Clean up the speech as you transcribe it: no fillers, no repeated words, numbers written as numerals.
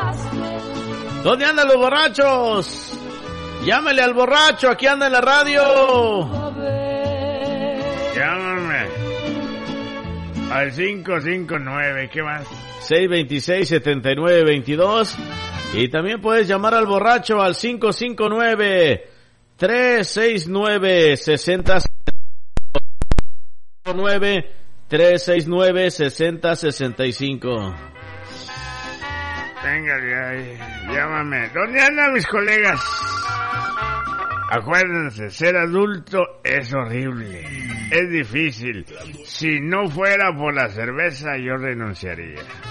¿Dónde andan los borrachos? Llámale al borracho, aquí anda en la radio. Llámame al 559, ¿qué más? 626-7922. Y también puedes llamar al borracho al 559-369-60. 369-6065. Venga, llámame. ¿Dónde andan mis colegas? Acuérdense, ser adulto es horrible, es difícil. Si no fuera por la cerveza, yo renunciaría.